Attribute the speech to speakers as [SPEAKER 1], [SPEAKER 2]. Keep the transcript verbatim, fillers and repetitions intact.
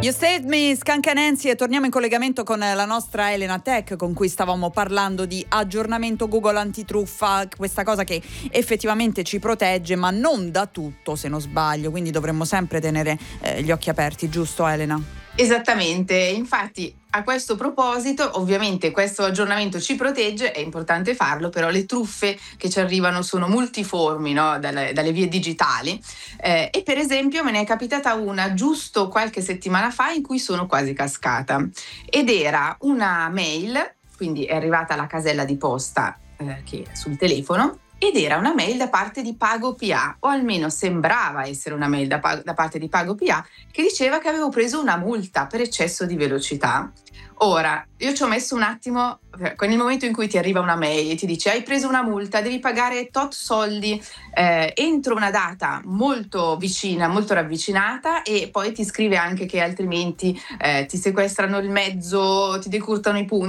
[SPEAKER 1] You Saved Me, Skank Nancy, e torniamo in collegamento con la nostra Elena Tech, con cui stavamo parlando di aggiornamento Google antitruffa, questa cosa che effettivamente ci protegge, ma non da tutto, se non sbaglio, quindi dovremmo sempre tenere eh, gli occhi aperti, giusto Elena?
[SPEAKER 2] Esattamente, infatti a questo proposito ovviamente questo aggiornamento ci protegge, è importante farlo, però le truffe che ci arrivano sono multiformi, no? dalle, dalle vie digitali eh, e per esempio me ne è capitata una giusto qualche settimana fa in cui sono quasi cascata ed era una mail, quindi è arrivata alla casella di posta eh, che è sul telefono, ed era una mail da parte di PagoPA, o almeno sembrava essere una mail da, da parte di PagoPA, che diceva che avevo preso una multa per eccesso di velocità. Ora, io ci ho messo un attimo, con il momento in cui ti arriva una mail e ti dice hai preso una multa, devi pagare tot soldi eh, entro una data molto vicina, molto ravvicinata, e poi ti scrive anche che altrimenti eh, ti sequestrano il mezzo, ti decurtano i punti.